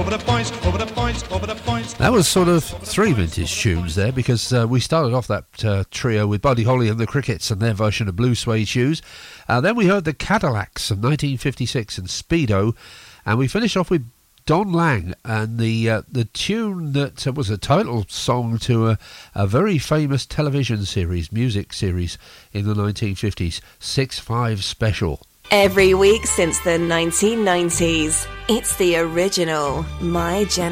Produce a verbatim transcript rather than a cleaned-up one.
over the points, over the points, over the points. That was sort of three vintage tunes there, because uh, we started off that uh, trio with Buddy Holly and the Crickets and their version of Blue Suede Shoes. Uh, then we heard the Cadillacs of nineteen fifty-six and Speedo, and we finished off with Don Lang and the uh, the tune that uh, was a title song to a, a very famous television series, music series in the nineteen fifties, six five Special. Every week since the nineteen nineties, it's the original My Generation.